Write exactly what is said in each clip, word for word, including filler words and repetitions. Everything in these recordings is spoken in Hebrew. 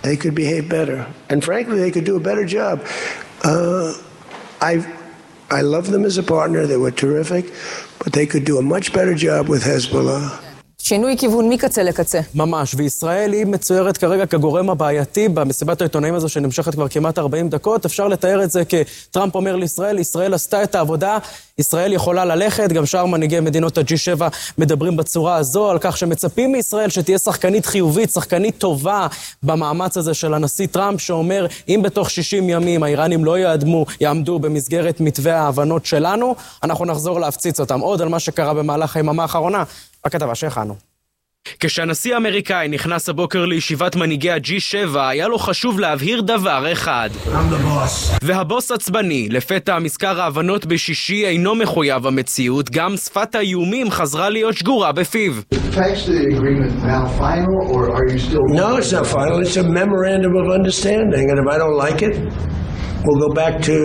they could behave better. And frankly, they could do a better job. Uh, I I love them as a partner. They were terrific. But they could do a much better job with Hezbollah. שינוי כיוון מקצה לקצה. ממש, וישראל היא מצוירת כרגע כגורם הבעייתי במסיבת העיתונאים הזו שנמשכת כבר כמעט ארבעים דקות. אפשר לתאר את זה כטראמפ אומר לישראל, ישראל עשתה את העבודה, ישראל יכולה ללכת, גם שאר מנהיגי מדינות ה-ג'י שבע מדברים בצורה הזו, על כך שמצפים מישראל שתהיה שחקנית חיובית, שחקנית טובה במאמץ הזה של הנשיא טראמפ, שאומר, אם בתוך שישים ימים האיראנים לא יעמדו, יעמדו במסגרת מתווה ההבנות שלנו, אנחנו נחזור להפציץ אותם. עוד על מה שקרה במהלך היממה האחרונה, בכתבה שהכנו. כשהנשיא האמריקאי נכנס הבוקר לישיבת מנהיגי ה-ג'י שבע, היה לו חשוב להבהיר דבר אחד. והבוס עצבני, לפתע מזכר ההבנות בשישי אינו מחויב המציאות, גם שפת האיומים חזרה להיות שגורה בפיו. No, it's not final. It's a memorandum of understanding. And if I don't like it, we'll go back to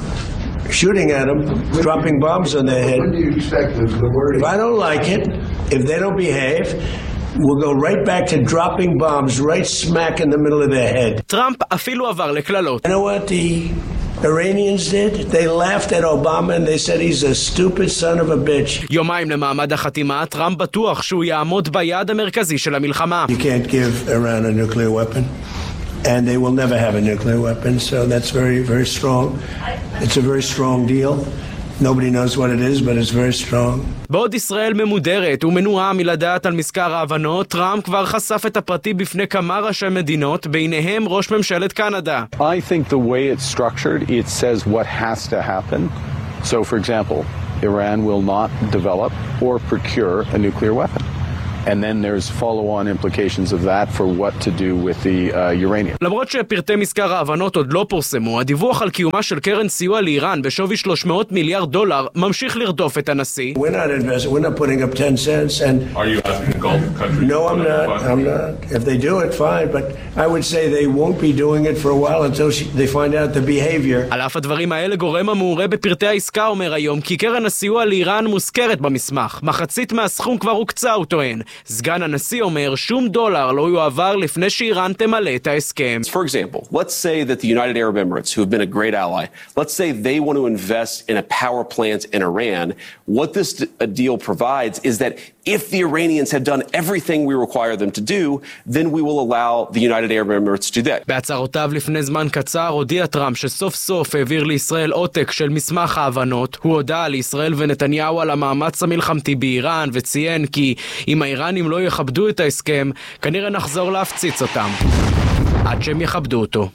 shooting at them, dropping bombs on their head. When do you expect the word? If I don't like it, if they don't behave, we'll go right back to dropping bombs right smack in the middle of their head. טראמפ אפילו עבר לקללות. You know what the Iranians did? They laughed at Obama and they said he's a stupid son of a bitch. יומיים למעמד החתימה, טראמפ בטוח שהוא יעמוד ביעד המרכזי של המלחמה. You can't give Iran a nuclear weapon. And they will never have a nuclear weapon, so that's very, very strong. It's a very strong deal. Nobody knows what it is, but it's very strong. בעוד ישראל ממודרת ומנועה מלדעת על מזכר ההבנות, טראמפ כבר חשף את הפרטי בפני כמה ראשי מדינות, ביניהם ראש ממשלת קנדה. I think the way it's structured, it says what has to happen. So, for example, Iran will not develop or procure a nuclear weapon. And then there's follow-on implications of that for what to do with the uh, uranium. למרות שפרטי מזכר ההבנות עוד לא פורסמו, הדיווח על קיומה של קרן סיוע לאיראן בשווי שלוש מאות מיליארד דולר ממשיך לרדוף את הנשיא. We're not investing, we're not putting up ten cents and Are you asking the Gulf countries? No, I'm not. I'm not. If they do it, fine, but I would say they won't be doing it for a while until they find out the behavior. על אף הדברים האלה, גורם המעורה בפרטי העסקה אומר היום כי קרן הסיוע לאיראן מוזכרת במסמך. מחצית מהסכום כבר הוקצה, הוא טוען. סגן הנשיא אומר שום דולר לא יועבר לפני שאיראן תמלא את ההסכם. For example, let's say that the United Arab Emirates, who have been a great ally, let's say they want to invest in a power plant in Iran. What this deal provides is that if the Iranians have done everything we require them to do, then we will allow the United Arab Emirates to do that. בהצהרותיו לפני זמן קצר הודיע טראמפ שסוף סוף העביר לישראל עותק של מסמך ההבנות. הוא הודע לישראל ונתניהו על המאמץ המלחמתי באיראן וציין כי אם האיראנים לא יכבדו את ההסכם, כנראה נחזור להפציץ אותם עד שהם יכבדו אותו.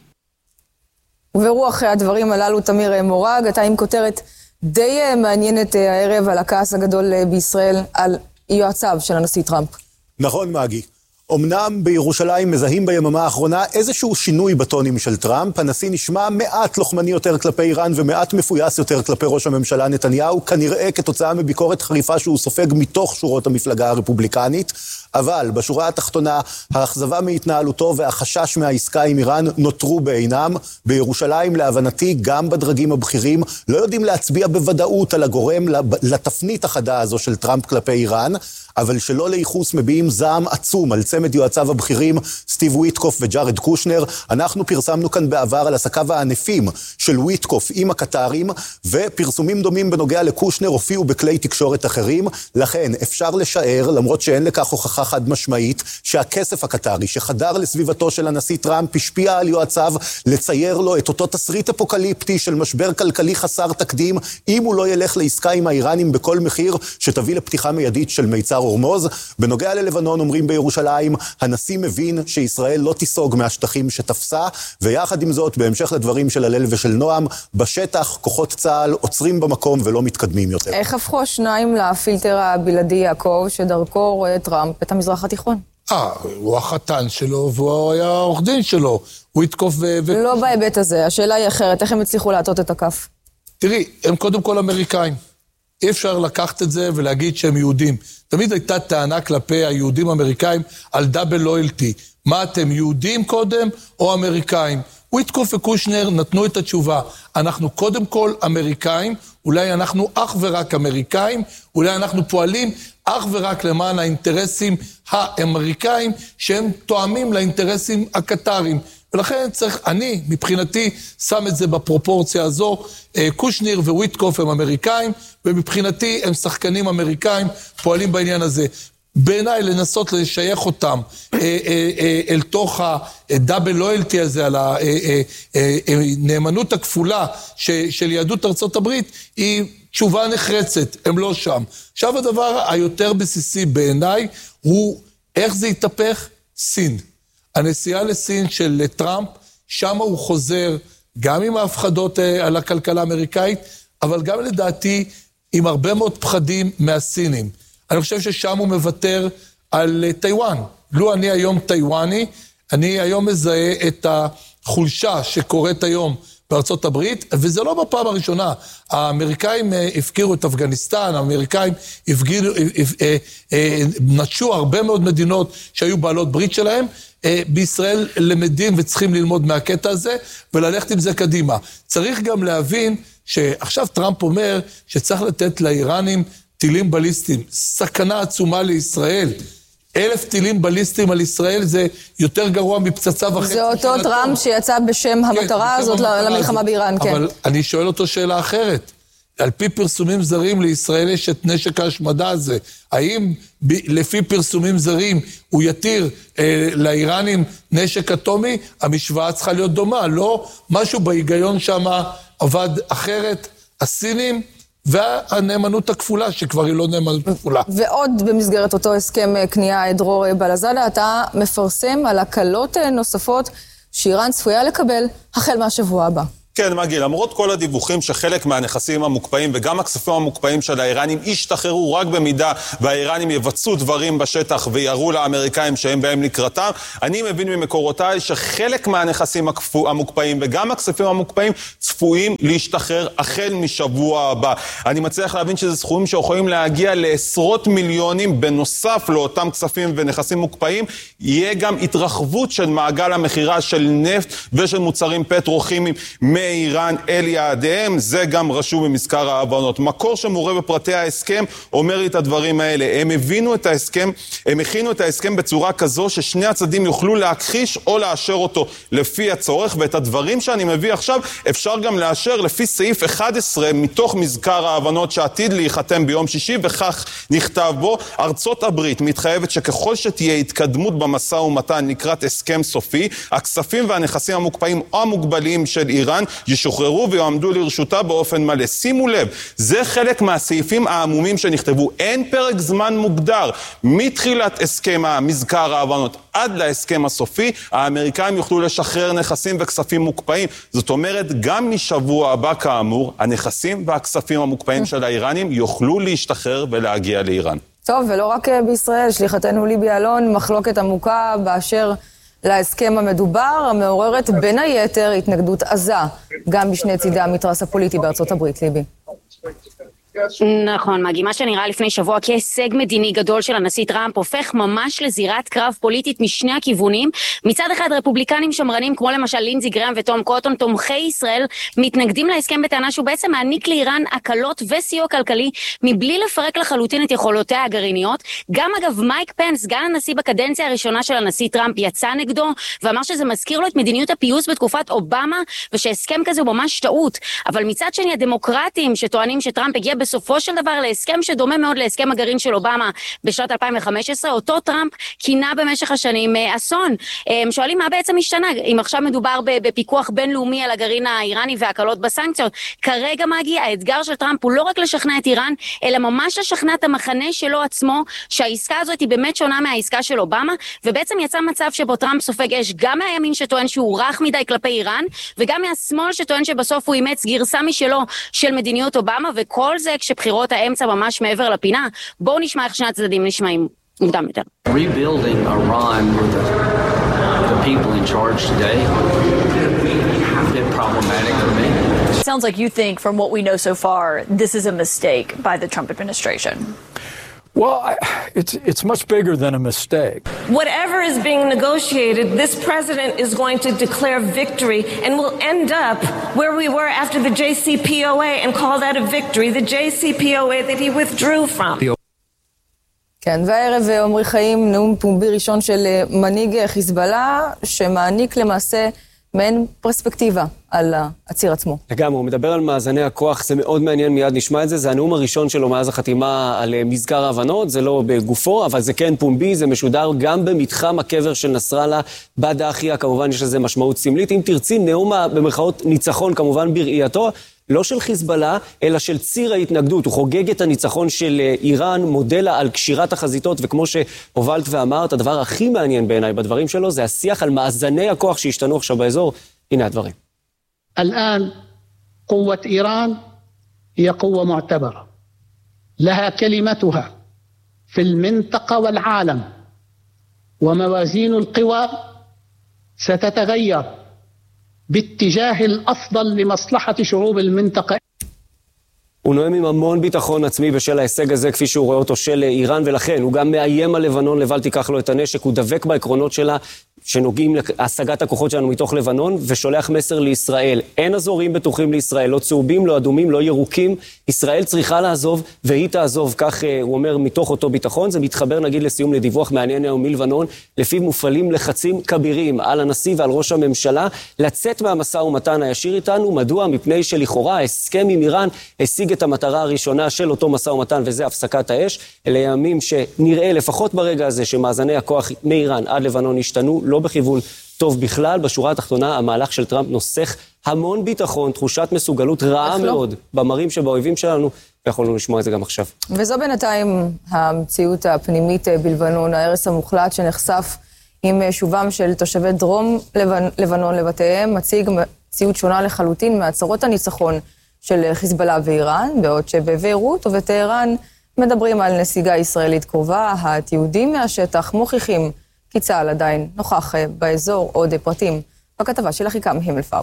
וברוח הדברים הללו, תמיר מורג, אתה עם כותרת די מעניינת הערב על הכעס הגדול בישראל על יועציו של הנשיא טראמפ. נכון, מגי. אמנם בירושלים מזהים ביממה האחרונה איזשהו שינוי בטונים של טראמפ. הנשיא נשמע מעט לוחמני יותר כלפי איראן ומעט מפויס יותר כלפי ראש הממשלה נתניהו, כנראה כתוצאה מביקורת חריפה שהוא סופג מתוך שורות המפלגה הרפובליקנית. אבל בשורה התחתונה, האכזבה מהתנהלותו והחשש מהעסקה עם איראן נותרו בעינם. בירושלים, להבנתי, גם בדרגים הבכירים לא יודעים להצביע בוודאות על הגורם לתפנית החדה הזו של טראמפ כלפי איראן, אבל שלא לאיחוס מביעים זעם עצום על צמד יועציו הבכירים, סטיב וויטקוף וג'ארד קושנר. אנחנו פרסמנו כאן בעבר על עסקיו הענפים של וויטקוף עם הקטרים, ופרסומים דומים בנוגע לקושנר הופיעו בכלי תקשורת אחרים. לכן אפשר לשער, למרות שאין לכך הוכחה חד משמעית, שהכסף הקטרי שחדר לסביבתו של הנשיא טראמפ השפיע על יועציו לצייר לו את אותו תסריט אפוקליפטי של משבר כלכלי חסר תקדים, אם הוא לא ילך לעסקה עם האיראנים בכל מחיר שתביא לפתיחה מיידית של מיצר הורמוז. בנוגע ללבנון אומרים בירושלים, הנשיא מבין שישראל לא תיסוג מהשטחים שתפסה, ויחד עם זאת, בהמשך לדברים של הלל ושל נועם, בשטח כוחות צה"ל עוצרים במקום ולא מתקדמים יותר. איך הפכו השניים לפילטר הבלעדי יעקב, שדרכו רואה טראמפ את המזרח התיכון? אה, הוא החתן שלו והוא היה העורך דין שלו. הוא יתקוף ו... לא בהיבט הזה, השאלה היא אחרת, איך הם הצליחו להטות את הכף? תראי, הם קודם כל אמריקאים. אי אפשר לקחת את זה ולהגיד שהם יהודים. תמיד הייתה טענה כלפי היהודים האמריקאים על דאבל לויאלטי. מה אתם, יהודים קודם או אמריקאים? וויטקוף וקושנר נתנו את התשובה. אנחנו קודם כל אמריקאים, אולי אנחנו אך ורק אמריקאים, אולי אנחנו פועלים אך ורק למען האינטרסים האמריקאים, שהם תואמים לאינטרסים הקטרים. ולכן צריך, אני, מבחינתי, שם את זה בפרופורציה הזו. קושניר וויטקוף הם אמריקאים, ומבחינתי הם שחקנים אמריקאים, פועלים בעניין הזה. בעיניי לנסות לשייך אותם אה, אה, אה, אל תוך הדאבל לויאלטי הזה, על הנאמנות הכפולה ש, של יהדות ארצות הברית, היא תשובה נחרצת, הם לא שם. עכשיו הדבר היותר בסיסי בעיניי הוא איך זה יתהפך? סין. הנסיעה לסין של טראמפ, שם הוא חוזר גם עם ההפחדות אה, על הכלכלה האמריקאית, אבל גם לדעתי עם הרבה מאוד פחדים מהסינים. אני חושב ששם הוא מוותר על טיואן. לו אני היום טיואני, אני היום מזהה את החולשה שקורית היום בארצות הברית, וזה לא בפעם הראשונה. האמריקאים הפקירו את אפגניסטן, האמריקאים הפגירו, נטשו הרבה מאוד מדינות שהיו בעלות ברית שלהם, בישראל למדים וצריכים ללמוד מהקטע הזה, וללכת עם זה קדימה. צריך גם להבין שעכשיו טראמפ אומר שצריך לתת לאיראנים טילים בליסטיים, סכנה עצומה לישראל. אלף טילים בליסטיים על ישראל זה יותר גרוע מפצצה וחצי. זה אותו טראמפ שיצא בשם המטרה הזאת למלחמה באיראן, כן. אבל אני שואל אותו שאלה אחרת. על פי פרסומים זרים לישראל יש את נשק ההשמדה הזה. האם לפי פרסומים זרים הוא יתיר אה, לאיראנים נשק אטומי? המשוואה צריכה להיות דומה. לא משהו בהיגיון שם עבד אחרת. הסינים והנאמנות הכפולה, שכבר היא לא נאמנות כפולה. ועוד במסגרת אותו הסכם קנייה, דרור בלזדה, אתה מפרסם על הקלות נוספות שאיראן צפויה לקבל החל מהשבוע הבא. כן, מגי, למרות כל הדיווחים שחלק מהנכסים המוקפאים וגם הכספים המוקפאים של האיראנים ישתחררו רק במידה והאיראנים יבצעו דברים בשטח ויראו לאמריקאים שהם בהם לקראתם, אני מבין ממקורותיי שחלק מהנכסים המוקפאים וגם הכספים המוקפאים צפויים להשתחרר החל משבוע הבא. אני מצליח להבין שזה סכומים שיכולים להגיע לעשרות מיליונים בנוסף לאותם כספים ונכסים מוקפאים. יהיה גם התרחבות של מעגל המחירה של נפט ושל מוצרים פטרוכימיים מאיראן אל יעדיהם, זה גם רשום במזכר ההבנות. מקור שמורה בפרטי ההסכם אומר לי את הדברים האלה. הם הבינו את ההסכם, הם הכינו את ההסכם בצורה כזו ששני הצדדים יוכלו להכחיש או לאשר אותו לפי הצורך, ואת הדברים שאני מביא עכשיו אפשר גם לאשר לפי סעיף אחד עשרה מתוך מזכר ההבנות שעתיד להיחתם ביום שישי, וכך נכתב בו: ארצות הברית מתחייבת שככל שתהיה התקדמות במשא ומתן לקראת הסכם סופי, הכספים והנכסים המוקפאים או המוגבלים של איראן ישוחררו ויועמדו לרשותה באופן מלא. שימו לב, זה חלק מהסעיפים העמומים שנכתבו. אין פרק זמן מוגדר מתחילת הסכם המזכר ההבנות עד להסכם הסופי. האמריקאים יוכלו לשחרר נכסים וכספים מוקפאים. זאת אומרת, גם משבוע הבא כאמור, הנכסים והכספים המוקפאים של האיראנים יוכלו להשתחרר ולהגיע לאיראן. טוב, ולא רק בישראל, שליחתנו ליבי אלון, מחלוקת עמוקה באשר להסכם המדובר, המעוררת בין היתר התנגדות עזה, גם בשני צידי המתרס הפוליטי בארצות הברית. ליבי. נכון, מגי, מה שנראה לפני שבוע כהישג מדיני גדול של הנשיא טראמפ הופך ממש לזירת קרב פוליטית משני הכיוונים. מצד אחד רפובליקנים שמרנים כמו למשל לינזי גרהם וטום קוטון, תומכי ישראל, מתנגדים להסכם בטענה שהוא בעצם מעניק לאיראן הקלות וסיוע כלכלי מבלי לפרק לחלוטין את יכולותיה הגרעיניות. גם אגב מייק פנס, סגן הנשיא בקדנציה הראשונה של הנשיא טראמפ, יצא נגדו ואמר שזה מזכיר לו את מדיניות הפיוס בתקופת אובמה ושהסכם כזה הוא ממש טעות. אבל מצד שני הדמוקרטים שטוענים שטראמפ הגיע בסופו של דבר להסכם שדומה מאוד להסכם הגרעין של אובמה בשנת אלפיים וחמש עשרה, אותו טראמפ כינה במשך השנים אסון. הם שואלים מה בעצם השתנה, אם עכשיו מדובר בפיקוח בינלאומי על הגרעין האיראני והקלות בסנקציות. כרגע מגיע, האתגר של טראמפ הוא לא רק לשכנע את איראן, אלא ממש לשכנע את המחנה שלו עצמו, שהעסקה הזאת היא באמת שונה מהעסקה של אובמה, ובעצם יצא מצב שבו טראמפ סופג אש גם מהימין שטוען שהוא רך מדי כלפי איראן, וגם מהשמאל שטוען שבסוף הוא אימץ גרסה משלו של מדיניות אובמה, וכל זה כשבחירות האמצע ממש מעבר לפינה. בואו נשמע איך שני הצדדים נשמעים מוקדם יותר. Rebuilding Iran with the, the people in charge today have been problematic for me. It sounds like you think, from what we know so far, this is a mistake by the Trump administration. Well, I, it's it's much bigger than a mistake. Whatever is being negotiated, this president is going to declare victory and will end up where we were after the J C P O A and call that a victory, the J C P O A that he withdrew from. כן, והערב עומרי חיים, נאום פומבי ראשון של מנהיג חיזבאללה, שמעניק למעשה מעין פרספקטיבה על הציר עצמו. לגמרי, הוא מדבר על מאזני הכוח, זה מאוד מעניין, מיד נשמע את זה, זה הנאום הראשון שלו מאז החתימה על מזכר ההבנות, זה לא בגופו, אבל זה כן פומבי, זה משודר גם במתחם הקבר של נסראללה בדאחיה, כמובן יש לזה משמעות סמלית, אם תרצי, נאום במרכאות ניצחון, כמובן בראייתו, לא של חיזבאללה, אלא של ציר ההתנגדות. הוא חוגג את הניצחון של איראן, מודלה על קשירת החזיתות, וכמו שהובלת ואמרת, הדבר הכי מעניין בעיניי בדברים שלו, זה השיח על מאזני הכוח שהשתנו עכשיו באזור. הנה הדברים. الآن قوة إيران هي قوة معتبرة لها كلمتها في المنطقة والعالم وموازين القوى ستتغير باتجاه الأفضل لمصلحة شعوب المنطقة. הוא נואם עם המון ביטחון עצמי בשל ההישג הזה, כפי שהוא רואה אותו של איראן, ולכן הוא גם מאיים על לבנון, לבל תיקח לו את הנשק, הוא דבק בעקרונות שלה, שנוגעים להשגת הכוחות שלנו מתוך לבנון, ושולח מסר לישראל. אין אזורים בטוחים לישראל, לא צהובים, לא אדומים, לא ירוקים. ישראל צריכה לעזוב, והיא תעזוב, כך הוא אומר מתוך אותו ביטחון. זה מתחבר, נגיד, לסיום לדיווח מעניין היום מלבנון, לפיו מופעלים לחצים כבירים על הנשיא ועל ראש הממשלה, לצאת מהמשא ומתן הישיר איתנו. מדוע? מפני שלכאורה ההסכם עם איראן השיג את המטרה הראשונה של אותו משא ומתן, וזה הפסקת האש. אלה ימים שנראה לפחות ברגע הזה שמאזני הכוח מאיראן עד לבנון השתנו, לא בכיוון טוב בכלל. בשורה התחתונה, המהלך של טראמפ נוסח המון ביטחון, תחושת מסוגלות רעה מאוד במראים שבאויבים שלנו, ויכולנו לשמוע את זה גם עכשיו. וזו בינתיים המציאות הפנימית בלבנון, ההרס המוחלט שנחשף עם שובם של תושבי דרום לבנון לבתיהם, מציג מציאות שונה לחלוטין מהצהרות הניצחון של חיזבאללה ואיראן, בעוד שבביירות ובטהרן מדברים על נסיגה ישראלית קרובה. התיעודים מהשטח מוכיחים כי צה"ל עדיין נוכח באזור. עוד פרטים בכתבה של אחיקם הימלפרב.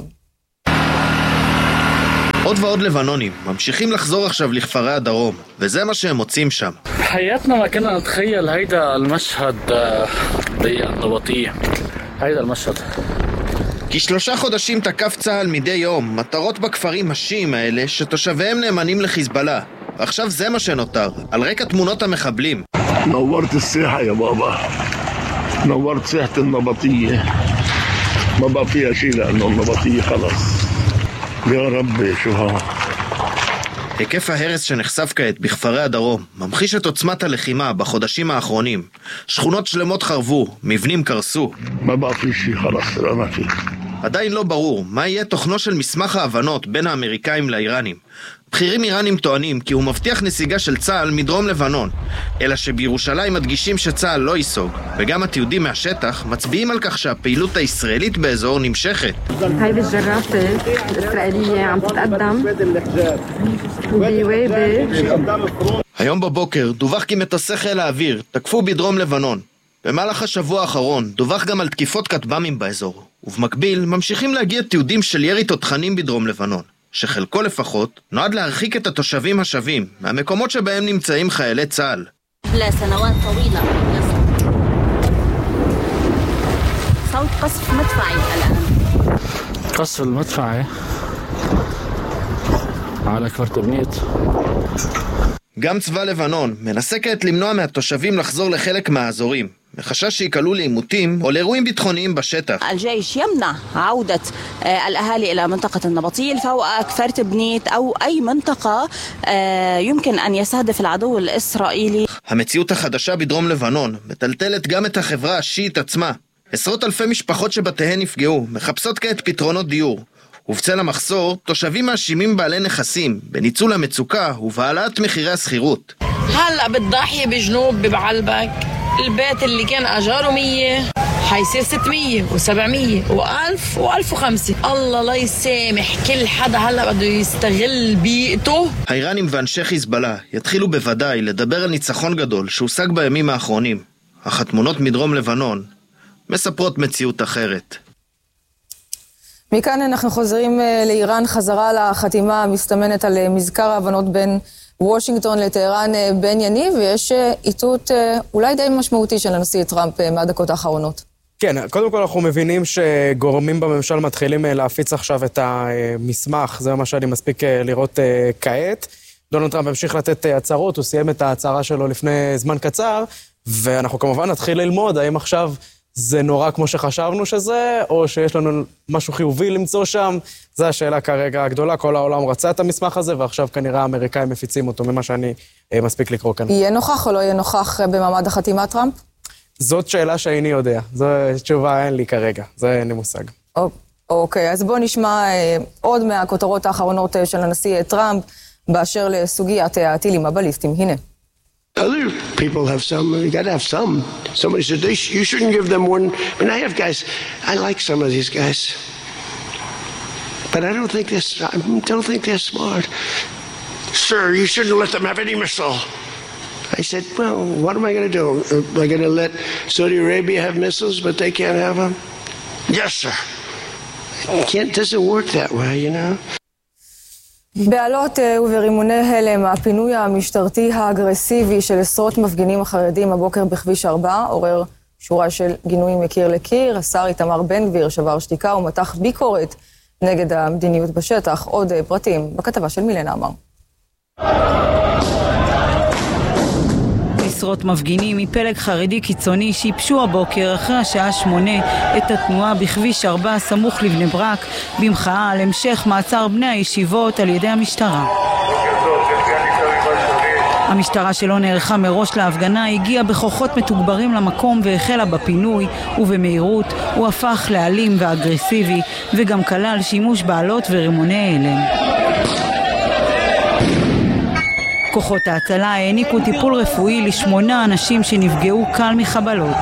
עוד ועוד לבנונים ממשיכים לחזור עכשיו לכפרי הדרום, וזה מה שהם מוצאים שם. حياتنا ما كنا نتخيل هيدا المشهد ضيق النبطية هيدا المشهد. כי שלושה חודשים תקף צה"ל מדי יום מטרות בכפרים השיעים האלה שתושביהם נאמנים לחיזבאללה. ועכשיו זה מה שנותר, על רקע תמונות המחבלים. نورت الساحة يا بابا نورت ساحة النبطية ما بقى فيها شيء لأنه النبطية خلص يا رب شو ها. היקף ההרס שנחשף כעת בכפרי הדרום ממחיש את עוצמת הלחימה בחודשים האחרונים. שכונות שלמות חרבו, מבנים קרסו. ما بقى في شيء خلص ما في. עדיין לא ברור מה יהיה תוכנו של מסמך ההבנות בין האמריקאים לאיראנים. בכירים איראנים טוענים כי הוא מבטיח נסיגה של צה"ל מדרום לבנון, אלא שבירושלים מדגישים שצה"ל לא ייסוג, וגם התיעודים מהשטח מצביעים על כך שהפעילות הישראלית באזור נמשכת. هاي الجرافة الإسرائيلية عم تتقدم بوابة. היום בבוקר דווח כי מטוסי חיל האוויר תקפו בדרום לבנון. במהלך השבוע האחרון דווח גם על תקיפות כטב"מים באזור, ובמקביל ממשיכים להגיע תיעודים של ירי תותחנים בדרום לבנון, שחלקו לפחות נועד להרחיק את התושבים השבים מהמקומות שבהם נמצאים חיילי צה"ל. לסנוات طويلة صوت قصف مدفعي الآن. قصف المدفعي على كفرتبنيت. גם צבא לבנון מנסה כעת למנוע מהתושבים לחזור לחלק מהאזורים, מחשש שיקלו לעימותים או לאירועים ביטחוניים בשטח. الجيش يمنع عودة الأهالي إلى منطقة النبطية الفوقة كفر تبنيت أو أي منطقة يمكن أن يستهدف العدو الإسرائيلي. המציאות החדשה בדרום לבנון מטלטלת גם את החברה השיעית עצמה. עשרות אלפי משפחות שבתיהן נפגעו מחפשות כעת פתרונות דיור. ובצל המחסור, תושבים מאשימים בעלי נכסים בניצול המצוקה ובהעלאת מחירי הסחירות. هلا بالضاحية بجنوب ببعلبك البيت اللي كان أجاره مية حيصير ستمية وسبعمية وألف وألف وخمسة. الله لا يسامح كل حدا هلا بده يستغل بيئته. האיראנים ואנשי חיזבאללה יתחילו בוודאי לדבר על ניצחון גדול שהושג בימים האחרונים, אך התמונות מדרום לבנון מספרות מציאות אחרת. מכאן אנחנו חוזרים לאיראן, חזרה לחתימה המסתמנת על מזכר ההבנות בין וושינגטון לטהרן בן יניב, ויש איתות אולי די משמעותי של הנשיא טראמפ מהדקות האחרונות. כן, קודם כל אנחנו מבינים שגורמים בממשל מתחילים להפיץ עכשיו את המסמך, זה מה שאני מספיק לראות כעת. דונלד טראמפ המשיך לתת הצהרות, הוא סיים את ההצהרה שלו לפני זמן קצר, ואנחנו כמובן נתחיל ללמוד האם עכשיו זה נורא כמו שחשבנו שזה, או שיש לנו משהו חיובי למצוא שם. זו השאלה כרגע הגדולה, כל העולם רצה את המסמך הזה, ועכשיו כנראה האמריקאים מפיצים אותו ממה שאני אה, מספיק לקרוא כאן. יהיה נוכח או לא יהיה נוכח במעמד החתימה טראמפ? זאת שאלה שאיני יודע, זו תשובה אין לי כרגע, זה אין לי מושג. אוקיי, אז בואו נשמע אה, עוד מהכותרות האחרונות של הנשיא טראמפ, באשר לסוגיית הטילים הבליסטיים. הנה. Other people have some, you gotta have some. Somebody said, they sh- you shouldn't give them one. I mean, I have guys, I like some of these guys. But I don't think they're, I don't think they're smart. Sir, you shouldn't let them have any missile. I said, well, what am I gonna do? Am I gonna let Saudi Arabia have missiles, but they can't have them? Yes, sir. It can't, doesn't work that way, you know? בעלות וברימוני הלם, הפינוי המשטרתי האגרסיבי של עשרות מפגינים החרדים הבוקר בכביש ארבע עורר שורה של גינויים מקיר לקיר. השר איתמר בן גביר שבר שתיקה ומתח ביקורת נגד המדיניות בשטח. עוד פרטים בכתבה של מילנה אמר. עשרות מפגינים מפלג חרדי קיצוני שיפשו הבוקר אחרי השעה שמונה את התנועה בכביש ארבע סמוך לבני ברק במחאה על המשך מעצר בני הישיבות על ידי המשטרה. המשטרה שלא נערכה מראש להפגנה הגיעה בכוחות מתוגברים למקום והחלה בפינוי, ובמהירות הוא הפך לאלים ואגרסיבי וגם כלל שימוש בעלות ורימוני הלם. כוחות ההצלה העניקו טיפול רפואי לשמונה אנשים שנפגעו קל מחבלות.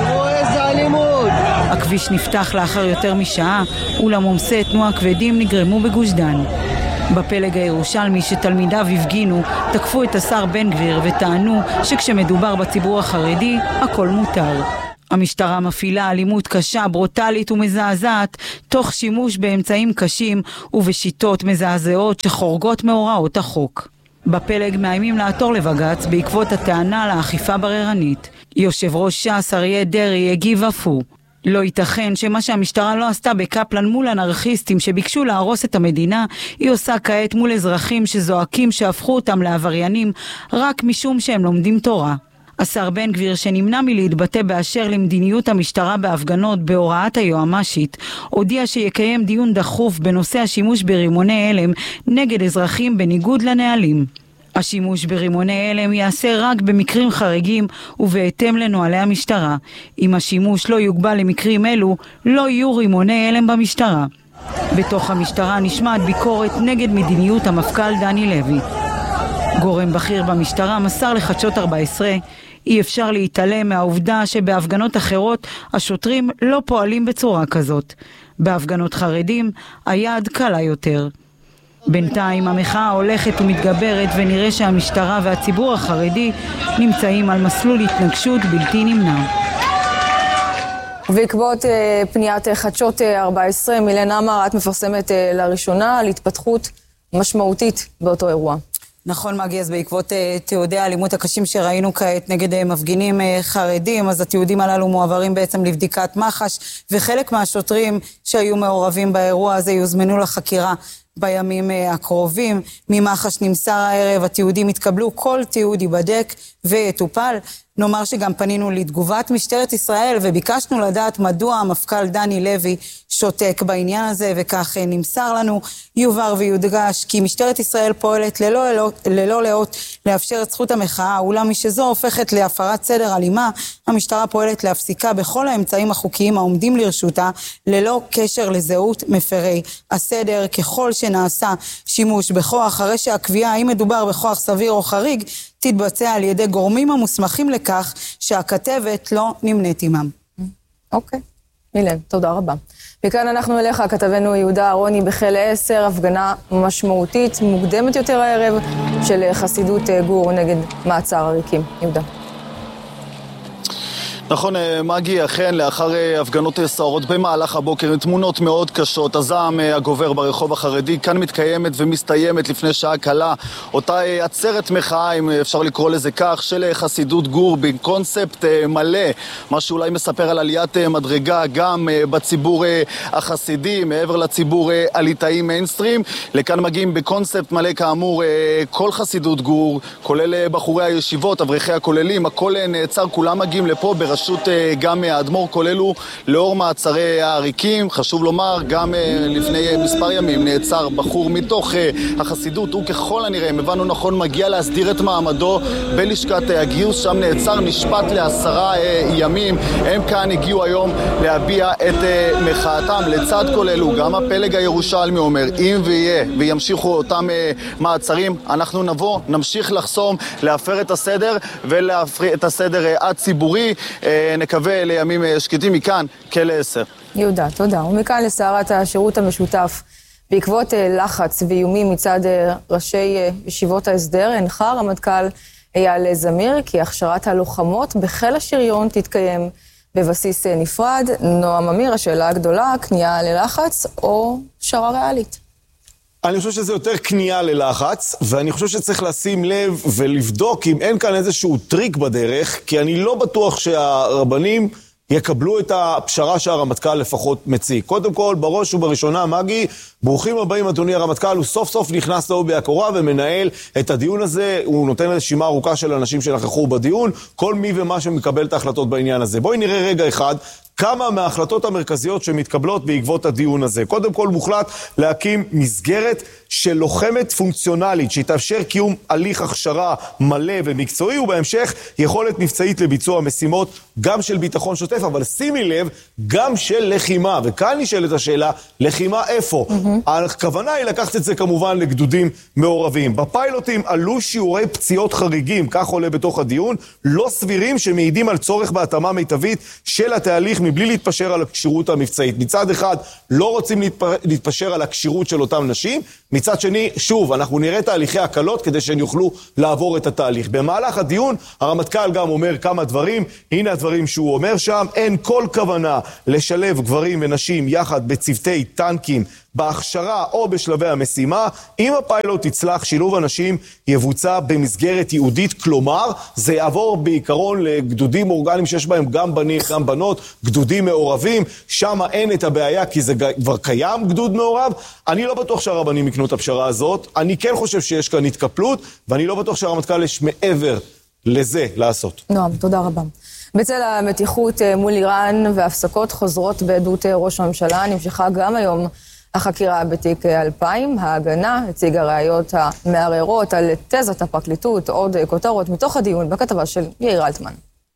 הכביש נפתח לאחר יותר משעה, אולם עומסי תנועה כבדים נגרמו בגוש דן. בפלג הירושלמי שתלמידיו הפגינו, תקפו את השר בן גביר וטענו שכשמדובר בציבור החרדי, הכל מותר. המשטרה מפעילה אלימות קשה, ברוטלית ומזעזעת, תוך שימוש באמצעים קשים ובשיטות מזעזעות שחורגות מהוראות החוק. בפלג מאיימים לעתור לבג"ץ בעקבות הטענה לאכיפה בררנית. יושב ראש ש"ס אריה דרעי הגיב אף הוא. לא ייתכן שמה שהמשטרה לא עשתה בקפלן מול אנרכיסטים שביקשו להרוס את המדינה, היא עושה כעת מול אזרחים שזועקים שהפכו אותם לעבריינים רק משום שהם לומדים תורה. השר בן גביר שנמנע מלהתבטא באשר למדיניות המשטרה בהפגנות בהוראת היועמ"שית, הודיע שיקיים דיון דחוף בנושא השימוש ברימוני הלם נגד אזרחים בניגוד לנהלים. השימוש ברימוני הלם יעשה רק במקרים חריגים ובהתאם לנוהלי המשטרה. אם השימוש לא יוגבל למקרים אלו, לא יהיו רימוני הלם במשטרה. בתוך המשטרה נשמעת ביקורת נגד מדיניות המפכ"ל דני לוי. גורם בכיר במשטרה מסר לחדשות ארבע עשרה, אי אפשר להתעלם מהעובדה שבהפגנות אחרות השוטרים לא פועלים בצורה כזאת. בהפגנות חרדים היד קלה יותר. בינתיים המחאה הולכת ומתגברת ונראה שהמשטרה והציבור החרדי נמצאים על מסלול התנגשות בלתי נמנע. ובעקבות פניית חדשות ארבע עשרה, מילנה אמר, את מפרסמת לראשונה על התפתחות משמעותית באותו אירוע. נכון, מגי, אז בעקבות תיעודי האלימות הקשים שראינו כעת נגד מפגינים חרדים, אז התיעודים הללו מועברים בעצם לבדיקת מח"ש, וחלק מהשוטרים שהיו מעורבים באירוע הזה יוזמנו לחקירה בימים הקרובים. ממח"ש נמסר הערב, התיעודים התקבלו, כל תיעוד ייבדק ויטופל. נאמר שגם פנינו לתגובת משטרת ישראל וביקשנו לדעת מדוע המפכ"ל דני לוי שותק בעניין הזה, וכך נמסר לנו. יובהר ויודגש כי משטרת ישראל פועלת ללא, ללא, ללא לאות לאפשר את זכות המחאה, אולם משזו הופכת להפרת סדר אלימה, המשטרה פועלת להפסיקה בכל האמצעים החוקיים העומדים לרשותה, ללא קשר לזהות מפרי הסדר. ככל שנעשה שימוש בכוח, הרי שהקביעה האם מדובר בכוח סביר או חריג, תתבצע על ידי גורמים המוסמכים לכך שהכתבת לא נמנית עמם. אוקיי, מילן, תודה רבה. וכאן אנחנו אליך, כתבנו יהודה אהרוני בחיל עשר, הפגנה משמעותית מוקדמת יותר הערב של חסידות גור נגד מעצר עריקים. יהודה. נכון, מגי, אכן, לאחר הפגנות סוערות במהלך הבוקר, תמונות מאוד קשות, הזעם הגובר ברחוב החרדי, כאן מתקיימת ומסתיימת לפני שעה קלה, אותה עצרת מחאה, אם אפשר לקרוא לזה כך, של חסידות גור, בקונספט מלא, מה שאולי מספר על עליית מדרגה גם בציבור החסידי, מעבר לציבור הליטאי מיינסטרים. לכאן מגיעים בקונספט מלא, כאמור, כל חסידות גור, כולל בחורי הישיבות, אברכי הכוללים, הכל נעצר, כולם מגיעים לפה בראש פשוט גם האדמו"ר, כוללו לאור מעצרי העריקים. חשוב לומר, גם לפני מספר ימים נעצר בחור מתוך החסידות, הוא ככל הנראה, אם הבנו נכון, מגיע להסדיר את מעמדו בלשכת הגיוס, שם נעצר, נשפט לעשרה ימים. הם כאן הגיעו היום להביע את מחאתם. לצד כוללו, גם הפלג הירושלמי אומר, אם ויהיה וימשיכו אותם מעצרים, אנחנו נבוא, נמשיך לחסום, להפר את הסדר ולהפר את הסדר הציבורי. נקווה לימים שקטים. מכאן, כלא עשר. יהודה, תודה. ומכאן לסערת השירות המשותף. בעקבות לחץ ואיומים מצד ראשי ישיבות ההסדר, הנחה רמטכ"ל אייל זמיר כי הכשרת הלוחמות בחיל השריון תתקיים בבסיס נפרד. נועם אמיר, השאלה הגדולה, כניעה ללחץ או שרה ריאלית? אני חושב שזה יותר כניעה ללחץ, ואני חושב שצריך לשים לב ולבדוק אם אין כאן איזשהו טריק בדרך, כי אני לא בטוח שהרבנים יקבלו את הפשרה שהרמטכ"ל לפחות מציג. קודם כל, בראש ובראשונה, מגי, ברוכים הבאים, אדוני הרמטכ"ל, הוא סוף סוף נכנס לעובי הקורה ומנהל את הדיון הזה, הוא נותן רשימה ארוכה של אנשים שנכחו בדיון, כל מי ומה שמקבל את ההחלטות בעניין הזה. בואי נראה רגע אחד, כמה מההחלטות המרכזיות שמתקבלות בעקבות הדיון הזה. קודם כל מוחלט להקים מסגרת של לוחמת פונקציונלית, שתאפשר קיום הליך הכשרה מלא ומקצועי, ובהמשך יכולת מבצעית לביצוע משימות, גם של ביטחון שוטף, אבל שימי לב, גם של לחימה. וכאן נשאלת השאלה, לחימה איפה? Mm-hmm. הכוונה היא לקחת את זה כמובן לגדודים מעורבים. בפיילוטים עלו שיעורי פציעות חריגים, כך עולה בתוך הדיון, לא סבירים שמעידים על צורך בהתאמה מיטבית של התהליך, מבלי להתפשר על הקשירות המבצעית. מצד אחד, לא רוצים להתפשר על הקשירות של אותם נשים, מצד שני, שוב, אנחנו נראה תהליכי הקלות כדי שהן יוכלו לעבור את התהליך. במהלך הדיון, הרמטכ"ל גם אומר כמה דברים, הנה הדברים שהוא אומר שם, אין כל כוונה לשלב גברים ונשים יחד בצוותי טנקים, בהכשרה או בשלבי המשימה. אם הפיילוט יצלח, שילוב אנשים יבוצע במסגרת ייעודית, כלומר, זה יעבור בעיקרון לגדודים אורגניים שיש בהם גם בנים, גם בנות, גדודים מעורבים, שם אין את הבעיה כי זה כבר קיים גדוד מעורב. אני לא בטוח שהרבנים יקנו את הפשרה הזאת, אני כן חושב שיש כאן התקפלות, ואני לא בטוח שהרמטכ"ל יש מעבר לזה לעשות. נועם, תודה רבה. בצל המתיחות מול איראן והפסקות חוזרות בעדות ראש הממשלה, נמשכה גם היום החקירה בתיק אלפיים. ההגנה הציגה ראיות המערערות על תזת הפרקליטות. עוד כותרות מתוך הדיון בכתבה של יאיר אלטמן.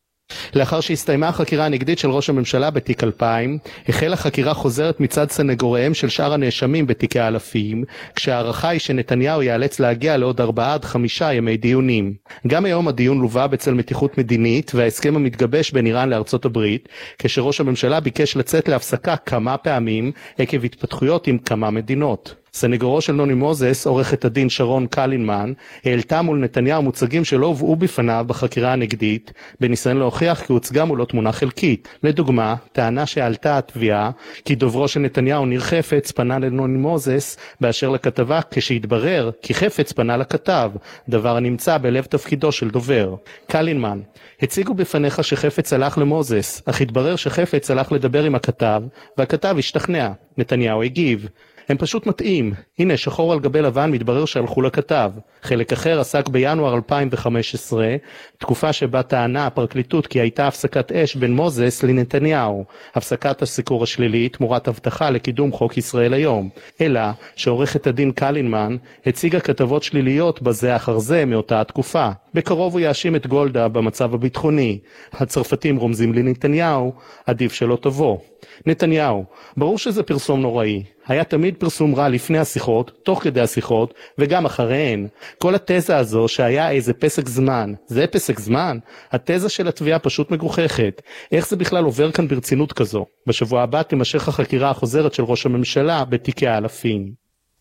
לאחר שהסתיימה החקירה הנגדית של ראש הממשלה בתיק אלפיים, החלה חקירה חוזרת מצד סנגוריהם של שאר הנאשמים בתיקי האלפים, כשהערכה היא שנתניהו ייאלץ להגיע לעוד ארבעה עד חמישה ימי דיונים. גם היום הדיון לווה בצל מתיחות מדינית וההסכם המתגבש בין איראן לארצות הברית, כשראש הממשלה ביקש לצאת להפסקה כמה פעמים עקב התפתחויות עם כמה מדינות. סנגורו של נוני מוזס, עורכת הדין שרון קלינמן, העלתה מול נתניהו מוצגים שלא הובאו בפניו בחקירה הנגדית, בניסיון להוכיח כי הוצגה מולו תמונה חלקית. לדוגמה, טענה שעלתה התביעה כי דוברו של נתניהו ניר חפץ פנה לנוני מוזס באשר לכתבה, כשהתברר כי חפץ פנה לכתב, דבר הנמצא בלב תפקידו של דובר. קלינמן, הציגו בפניך שחפץ הלך למוזס, אך התברר שחפץ הלך לדבר עם הכתב, והכתב השתכנע. נתניהו הגיב, הם פשוט מתאים. הנה, שחור על גבי לבן מתברר שהלכו לכתב. חלק אחר עסק בינואר אלפיים וחמש עשרה, תקופה שבה טענה הפרקליטות כי הייתה הפסקת אש בין מוזס לנתניהו. הפסקת הסיקור השלילי תמורת הבטחה לקידום חוק ישראל היום. אלא שעורכת הדין קלינמן הציגה כתבות שליליות בזה אחר זה מאותה התקופה. בקרוב הוא יאשים את גולדה במצב הביטחוני. הצרפתים רומזים לנתניהו, עדיף שלא תבוא. נתניהו, ברור שזה פרסום נוראי. היה תמיד פרסום רע לפני השיחות, תוך כדי השיחות, וגם אחריהן. כל התזה הזו שהיה איזה פסק זמן, זה פסק זמן? התזה של התביעה פשוט מגוחכת. איך זה בכלל עובר כאן ברצינות כזו? בשבוע הבא תימשך החקירה החוזרת של ראש הממשלה בתיקי האלפים.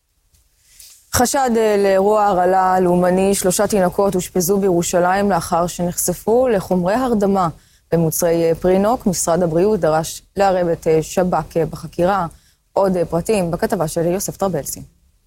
חשד לאירוע הרעלה לאומני, שלושה תינוקות הושפזו בירושלים לאחר שנחשפו לחומרי הרדמה במוצרי פרינוק. משרד הבריאות דרש לערב את שב"כ בחקירה. עוד פרטים בכתבה של יוסף טרבלסי.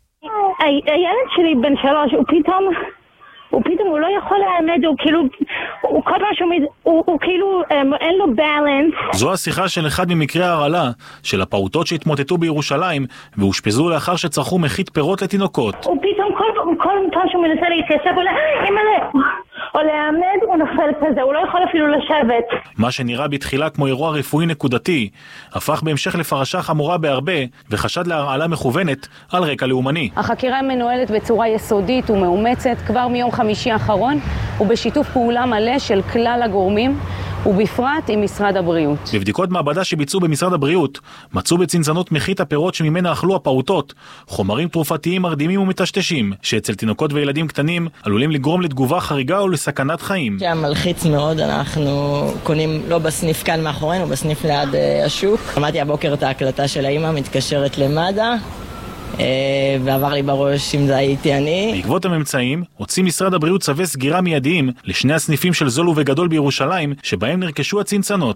הילד שלי בן שלוש, הוא פתאום, הוא פתאום, הוא לא יכול לעמד, הוא כאילו, הוא כל פעם שהוא, הוא, הוא כאילו, אין לו balance. זו השיחה של אחד ממקרי ההרעלה, של הפעוטות שהתמוטטו בירושלים, והושפזו לאחר שצרכו מחית פירות לתינוקות. הוא פתאום, כל, כל פעם שהוא מנסה להתיישב, הוא לא, אימא'לה, או לעמד, הוא נופל כזה, הוא לא יכול אפילו לשבת. מה שנראה בתחילה כמו אירוע רפואי נקודתי, הפך בהמשך לפרשה חמורה בהרבה, וחשד להרעלה מכוונת על רקע לאומני. החקירה מנוהלת בצורה יסודית ומאומצת כבר מיום חמישי האחרון, ובשיתוף פעולה מלא של כלל הגורמים, ובפרט עם משרד הבריאות. בבדיקות מעבדה שביצעו במשרד הבריאות, מצאו בצנצנות מחית הפירות שממנה אכלו הפעוטות, חומרים תרופתיים מרדימים ומטשטשים, שאצל תינוקות וילדים קטנים עלולים לגרום לתגובה חריגה או לסכנת חיים. מלחיץ מאוד, אנחנו קונים לא בסניף כאן מאחורינו, בסניף ליד uh, השוק. שמעתי הבוקר את ההקלטה של האמא, מתקשרת למד"א, uh, ועבר לי בראש אם זה הייתי אני. בעקבות הממצאים, הוציא משרד הבריאות צווי סגירה מיידיים לשני הסניפים של זול ובגדול בירושלים, שבהם נרכשו הצנצנות.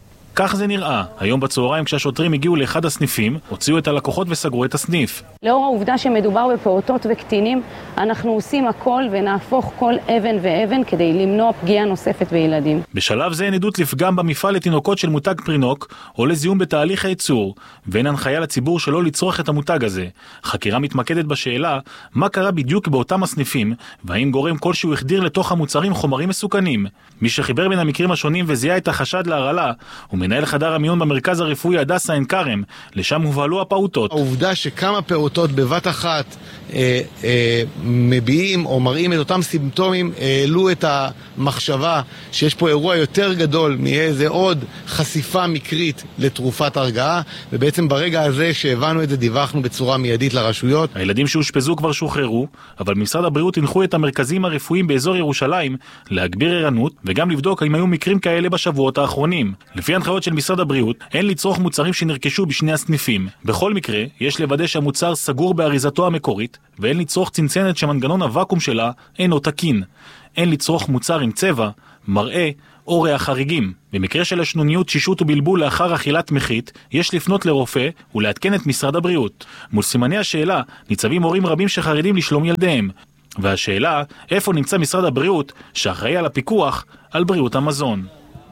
כך זה נראה. היום בצהריים כשהשוטרים הגיעו לאחד הסניפים, הוציאו את הלקוחות וסגרו את הסניף. לאור העובדה שמדובר בפעוטות וקטינים, אנחנו עושים הכל ונהפוך כל אבן ואבן כדי למנוע פגיעה נוספת בילדים. בשלב זה אין עדות לפגם במפעל לתינוקות של מותג פרינוק, או לזיהום בתהליך הייצור, ואין הנחיה לציבור שלא לצרוך את המותג הזה. חקירה מתמקדת בשאלה מה קרה בדיוק באותם הסניפים, והאם גורם כלשהו החדיר לתוך המוצרים חומרים מסוכנים. מי שחיבר בין המקרים השונים וזיהה את החשד להרעלה, מנהל חדר המיון במרכז הרפואי הדסה עין כרם, לשם הובהלו הפעוטות. העובדה שכמה פעוטות בבת אחת אה, אה, מביעים או מראים את אותם סימפטומים, העלו את המחשבה שיש פה אירוע יותר גדול מאיזה עוד חשיפה מקרית לתרופת הרגעה, ובעצם ברגע הזה שהבנו את זה דיווחנו בצורה מיידית לרשויות. הילדים שהושפזו כבר שוחררו, אבל משרד הבריאות הנחו את המרכזים הרפואיים באזור ירושלים להגביר ערנות וגם לבדוק אם היו מקרים כאלה בשבועות האחרונים. לפי הנחיות של משרד הבריאות, אין לצרוך מוצרים שנרכשו בשני הסניפים. בכל מקרה, יש לוודא שהמוצר סגור באריזתו המקורית, ואין לצרוך צנצנת שמנגנון הוואקום שלה אינו תקין. אין לצרוך מוצר עם צבע, מראה או ריח חריגים. במקרה של השנוניות, שישות ובלבול לאחר אכילת מחית, יש לפנות לרופא ולעדכן את משרד הבריאות. מול סימני השאלה, ניצבים הורים רבים שחרדים לשלום ילדיהם. והשאלה, איפה נמצא משרד הבריאות שאחראי על הפיקוח על בריאות המזון?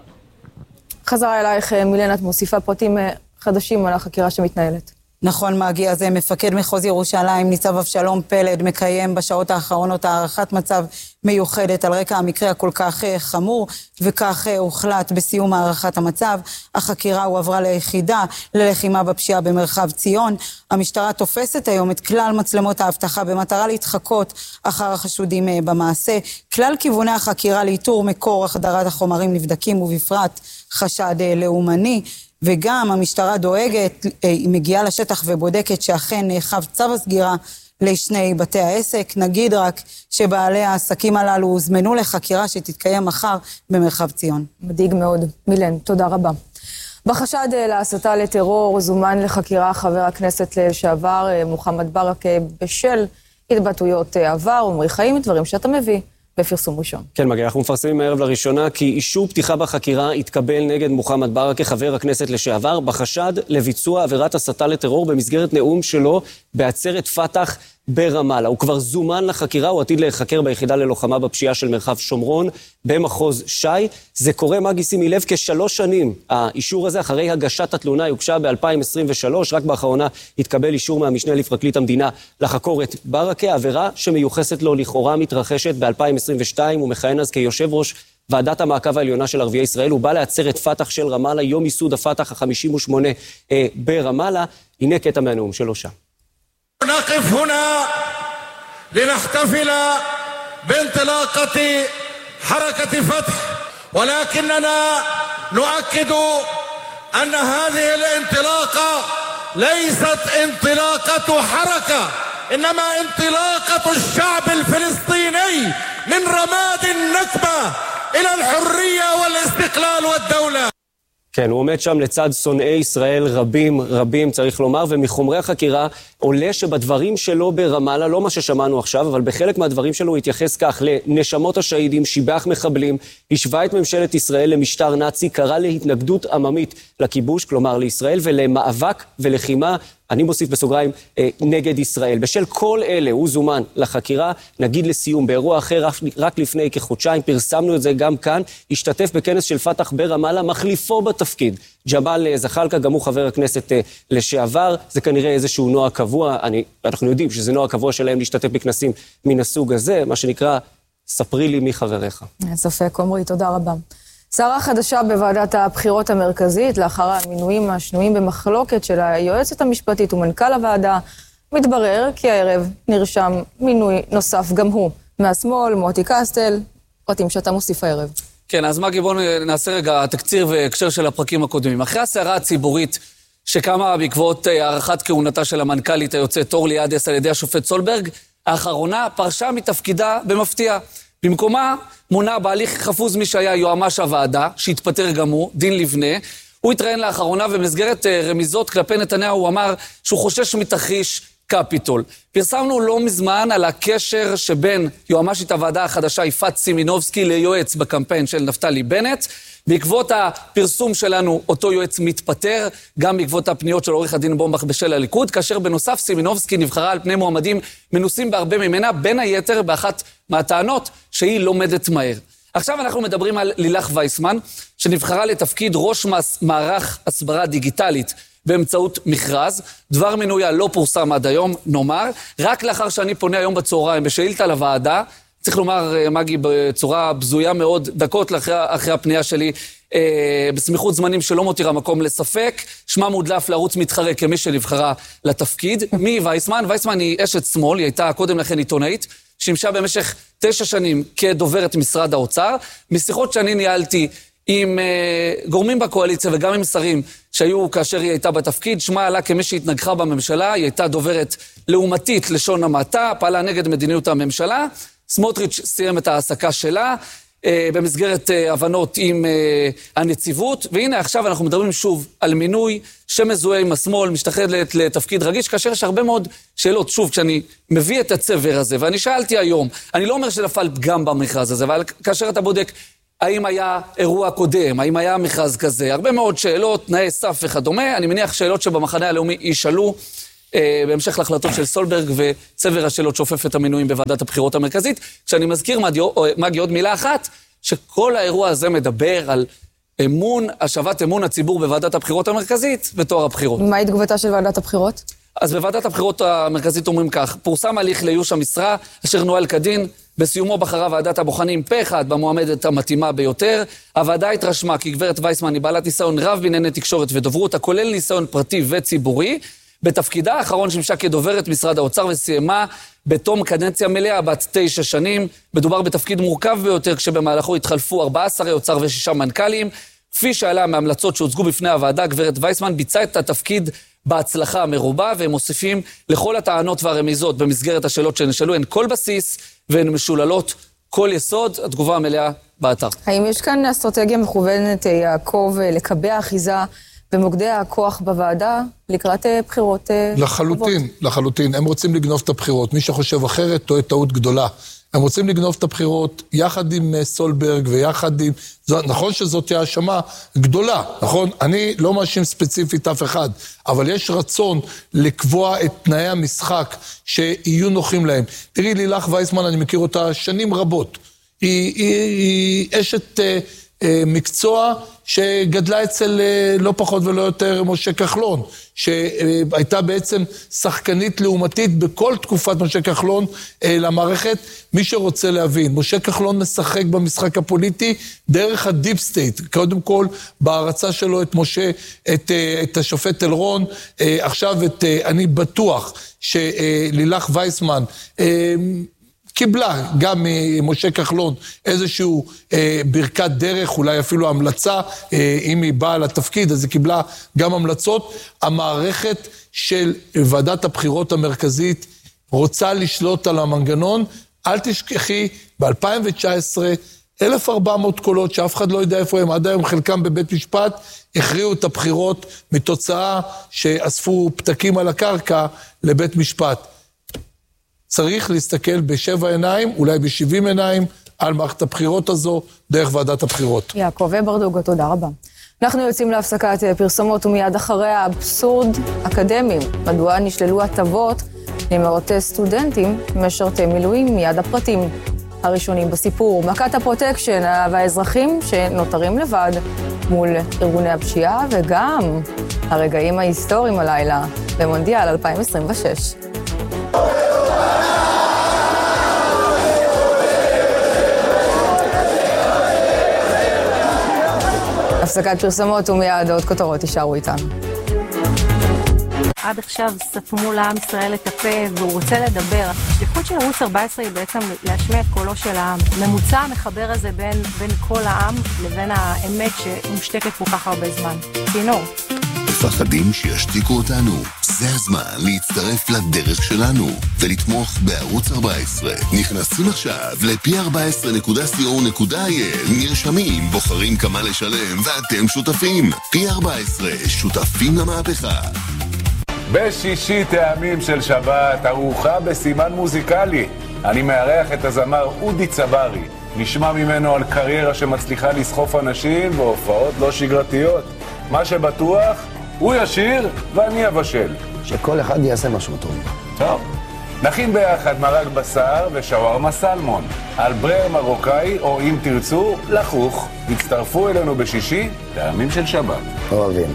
חזרה אלייך מילנה, את מוסיפה פרטים חדשים על החקירה שמתנהלת. נכון, מגיע זה מפקד מחוז ירושלים, ניצב אבשלום פלד, מקיים בשעות האחרונות הערכת מצב מיוחדת על רקע המקרה הכל כך חמור, וכך הוחלט בסיום הערכת המצב. החקירה הועברה ליחידה ללחימה בפשיעה במרחב ציון. המשטרה תופסת היום את כלל מצלמות האבטחה במטרה להתחקות אחר החשודים במעשה. כלל כיווני החקירה לאיתור מקור החדרת החומרים נבדקים, ובפרט חשד לאומני. וגם המשטרה דואגת, היא מגיעה לשטח ובודקת שאכן נאכף צו הסגירה לשני בתי העסק. נגיד רק שבעלי העסקים הללו הוזמנו לחקירה שתתקיים מחר במרחב ציון. מדאיג מאוד. מילן, תודה רבה. בחשד להסתה לטרור זומן לחקירה חבר הכנסת לשעבר מוחמד ברכה בשל התבטאויות עבר. עמרי חיים, דברים שאתה מביא בפרסום ראשון. כן, מגיע, אנחנו מפרסמים הערב לראשונה כי אישור פתיחה בחקירה התקבל נגד מוחמד ברכה, חבר הכנסת לשעבר, בחשד לביצוע עבירת הסתה לטרור במסגרת נאום שלו בעצרת פתח ברמאללה. הוא כבר זומן לחקירה, הוא עתיד להיחקר ביחידה ללוחמה בפשיעה של מרחב שומרון במחוז שי. זה קורה, מגי, שימי לב, כשלוש שנים. האישור הזה אחרי הגשת התלונה יוגשה ב-אלפיים עשרים ושלוש, רק באחרונה התקבל אישור מהמשנה לפרקליט המדינה לחקור את ברכה. העבירה שמיוחסת לו לכאורה מתרחשת ב-אלפיים עשרים ושתיים, הוא מכהן אז כיושב ראש ועדת המעקב העליונה של ערביי ישראל. הוא בא לעצרת פתח של רמאללה, יום ייסוד הפתח ה-חמישים ושמונה אה, ברמאללה. הנה קטע מהנאום שלו שם. نقف هنا لنحتفل بانطلاقة حركة فتح ولكننا نؤكد أن هذه الانطلاقة ليست انطلاقة حركة إنما انطلاقة الشعب الفلسطيني من رماد النكبة إلى الحرية والاستقلال والدولة. כן, הוא עומד שם לצד שונאי ישראל רבים, רבים, צריך לומר, ומחומרי החקירה עולה שבדברים שלו ברמאללה, לא מה ששמענו עכשיו, אבל בחלק מהדברים שלו הוא התייחס כך לנשמות השהידים, שיבח מחבלים, השווה את ממשלת ישראל למשטר נאצי, קרא להתנגדות עממית לכיבוש, כלומר לישראל, ולמאבק ולחימה, אני מוסיף בסוגריים, אה, נגד ישראל. בשל כל אלה הוא זומן לחקירה, נגיד לסיום, באירוע אחר, רק לפני כחודשיים, פרסמנו את זה גם כאן, השתתף בכנס של פתח ברמאללה, מחליפו בתפקיד. ג'מאל זחאלקה, גם הוא חבר הכנסת אה, לשעבר, זה כנראה איזשהו נועה קבוע, אני, אנחנו יודעים שזה נועה קבוע שלהם להשתתף בכנסים מן הסוג הזה, מה שנקרא, ספרי לי מי חבריך. אין ספק, עומרי, תודה רבה. שרה חדשה בוועדת הבחירות המרכזית, לאחר המינויים השנויים במחלוקת של היועצת המשפטית ומנכ"ל הוועדה, מתברר כי הערב נרשם מינוי נוסף גם הוא מהשמאל, מוטי קסטל, פרטים שאתה מוסיף הערב. כן, אז מגי, בואו נעשה רגע תקציר והקשר של הפרקים הקודמים. אחרי הסערה הציבורית שקמה בעקבות הערכת כהונתה של המנכ"לית היוצאת אורלי עדס על ידי השופט סולברג, האחרונה פרשה מתפקידה במפתיע. במקומה מונה בהליך חפוז מי שהיה יועמ"ש הוועדה, שהתפטר גם הוא, דין לבנה. הוא התראיין לאחרונה במסגרת רמיזות כלפי נתניהו, הוא אמר שהוא חושש מתרחיש קפיטול. פרסמנו לא מזמן על הקשר שבין יועמ"שית הוועדה החדשה יפעת סימינובסקי ליועץ בקמפיין של נפתלי בנט. בעקבות הפרסום שלנו אותו יועץ מתפטר, גם בעקבות הפניות של עורך הדין בומבך בשל הליכוד, כאשר בנוסף סימינובסקי נבחרה על פני מועמדים מנוסים בהרבה ממנה, בין היתר באחת מהטענות שהיא לומדת מהר. עכשיו אנחנו מדברים על לילך וייסמן, שנבחרה לתפקיד ראש מערך הסברה דיגיטלית באמצעות מכרז. דבר מינויה לא פורסם עד היום, נאמר, רק לאחר שאני פונה היום בצהריים בשאילתה לוועדה, צריך לומר, מגי, בצורה בזויה מאוד, דקות לאחרי, אחרי הפנייה שלי, אה, בסמיכות זמנים שלא מותירה מקום לספק, שמה מודלף לערוץ מתחרה כמי שנבחרה לתפקיד. מי וייסמן? וייסמן היא אשת שמאל, היא הייתה קודם לכן עיתונאית, שימשה במשך תשע שנים כדוברת משרד האוצר. משיחות שאני ניהלתי עם אה, גורמים בקואליציה וגם עם שרים שהיו כאשר היא הייתה בתפקיד, שמה עלה כמי שהתנגחה בממשלה, היא הייתה דוברת לעומתית לשון המעטה, פעלה נגד מדיניות הממשלה. סמוטריץ' סיים את העסקה שלה אה, במסגרת אה, הבנות עם אה, הנציבות, והנה עכשיו אנחנו מדברים שוב על מינוי שמזוהה עם השמאל, משתחררת לתפקיד רגיש, כאשר יש הרבה מאוד שאלות. שוב, כשאני מביא את הצבר הזה, ואני שאלתי היום, אני לא אומר שנפל פגם במכרז הזה, אבל כאשר אתה בודק האם היה אירוע קודם, האם היה מכרז כזה, הרבה מאוד שאלות, תנאי סף וכדומה, אני מניח שאלות שבמחנה הלאומי ישאלו, בהמשך להחלטות של סולברג וצבר השאלות שופף את המינויים בוועדת הבחירות המרכזית. כשאני מזכיר, מגי, עוד מילה אחת, שכל האירוע הזה מדבר על אמון, השבת אמון הציבור בוועדת הבחירות המרכזית ותואר הבחירות. מה התגובתה של ועדת הבחירות? אז בוועדת הבחירות המרכזית אומרים כך, פורסם הליך לאיוש המשרה, אשר נוהל כדין, בסיומו בחרה ועדת הבוחנים פה אחד במועמדת המתאימה ביותר. הוועדה התרשמה כי גברת וייסמן היא בעלת ניסיון רב בענייני תקשורת ודוברות, הכולל ניסיון פרטי וציבורי. בתפקידה האחרון שימשה כדוברת משרד האוצר וסיימה בתום קדנציה מלאה בת תשע שנים. מדובר בתפקיד מורכב ביותר, כשבמהלכו התחלפו ארבעה שרי אוצר ושישה מנכ"לים. כפי שעלה מהמלצות שהוצגו בפני הוועדה, גברת וייסמן ביצעה את התפקיד בהצלחה מרובה, והם מוסיפים לכל הטענות והרמיזות במסגרת השאלות שנשאלו, הן כל בסיס והן משוללות כל יסוד. התגובה המלאה באתר. האם יש כאן אסטרטגיה מכוונת, יעקב, לקבע אחיזה במוקדי הכוח בוועדה לקראת בחירות? לחלוטין, לחלוטין. הם רוצים לגנוב את הבחירות. מי שחושב אחרת טועה טעות גדולה. הם רוצים לגנוב את הבחירות יחד עם סולברג ויחד עם... נכון שזאת תהיה האשמה גדולה, נכון? אני לא מאשים ספציפית אף אחד, אבל יש רצון לקבוע את תנאי המשחק שיהיו נוחים להם. תראי, לילך וייסמן, אני מכיר אותה שנים רבות. היא, היא, היא אשת אה, אה, מקצוע שגדלה אצל אה, לא פחות ולא יותר משה כחלון, שהייתה בעצם שחקנית לעומתית בכל תקופת משה כחלון אה, למערכת. מי שרוצה להבין, משה כחלון משחק במשחק הפוליטי דרך הדיפ סטייט, קודם כל בהרצה שלו את משה, את, את השופט אלרון, עכשיו את, אני בטוח שלילך וייסמן קיבלה גם ממשה כחלון איזשהו ברכת דרך, אולי אפילו המלצה, אם היא באה לתפקיד אז היא קיבלה גם המלצות. המערכת של ועדת הבחירות המרכזית רוצה לשלוט על המנגנון. אל תשכחי, ב-אלפיים תשע עשרה אלף וארבע מאות קולות שאף אחד לא יודע איפה הם, עד היום חלקם בבית משפט, הכריעו את הבחירות מתוצאה שאספו פתקים על הקרקע לבית משפט. צריך להסתכל בשבע עיניים, אולי בשבעים עיניים, על מערכת הבחירות הזו, דרך ועדת הבחירות. יעקב ברדוגו, תודה רבה. אנחנו יוצאים להפסקת פרסומות ומיד אחרי האבסורד אקדמיים. מדוע נשללו הטבות למאות סטודנטים משרתי מילואים? מיד הפרטים הראשונים בסיפור. מכת הפרוטקשן והאזרחים שנותרים לבד מול ארגוני הפשיעה, וגם הרגעים ההיסטוריים הלילה במונדיאל אלפיים עשרים ושש. הפסקת פרסומות ומיד עוד כותרות, תישארו איתנו. עד עכשיו סתמו לעם ישראל את הפה והוא רוצה לדבר. השליחות של ערוץ ארבע עשרה היא בעצם להשמיע את קולו של העם. ממוצע המחבר הזה בין, בין כל העם לבין האמת שמושתקת כל כך הרבה זמן. צינור. מפחדים שישתיקו אותנו? זה הזמן להצטרף לדרך שלנו ולתמוך בערוץ ארבע עשרה. נכנסים עכשיו ל-פי ארבע עשרה נקודה סי או נקודה איי אל, נרשמים, בוחרים כמה לשלם ואתם שותפים. פי ארבע עשרה, שותפים למהפכה. בשישי טעמים של שבת, ארוחה בסימן מוזיקלי. אני מארח את הזמר אודי צברי. נשמע ממנו על קריירה שמצליחה לסחוף אנשים בהופעות לא שגרתיות. מה שבטוח, הוא ישיר ואני אבשל. שכל אחד יעשה משהו טוב. טוב. נכין ביחד מרק בשר ושווארמה סלמון. על ברר מרוקאי, או אם תרצו, לחוך. הצטרפו אלינו בשישי, טעמים של שבת. אוהבים.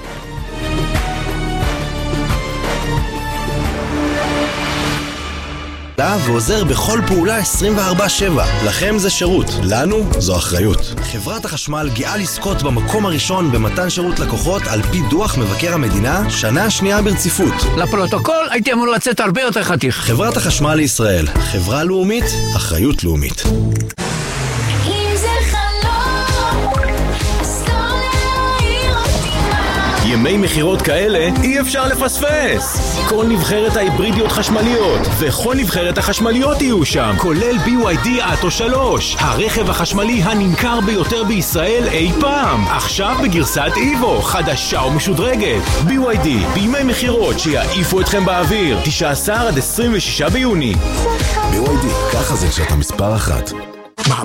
ועוזר בכל פעולה עשרים וארבע שבע. לכם זה שירות, לנו זו אחריות. חברת החשמל גאה לזכות במקום הראשון במתן שירות לקוחות על פי דוח מבקר המדינה, שנה שנייה ברציפות. לפרוטוקול הייתי אמור לצאת הרבה יותר חתיך. חברת החשמל לישראל, חברה לאומית, אחריות לאומית. ימי מחירות כאלה אי אפשר לפספס. כל נבחרת ההיברידיות חשמליות וכל נבחרת החשמליות יהיו שם, כולל בי וואי די אטו שלוש, הרכב החשמלי הנמכר ביותר בישראל אי פעם. עכשיו בגרסת איבו, חדשה ומשודרגת. בי וואי די, בימי מחירות שיעיפו אתכם באוויר, תשעה עשר עד עשרים ושישה ביוני. בי וואי די, ככה זה כשאתה מספר אחת.